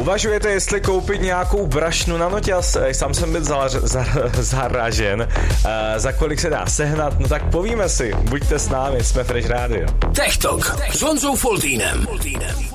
Uvažujete, jestli koupit nějakou brašnu na noťaz? Sám jsem byl zaražen. Za kolik se dá sehnat? No tak povíme si. Buďte s námi, jsme Fresh Radio. Tech Talk s Honzou Foltýnem.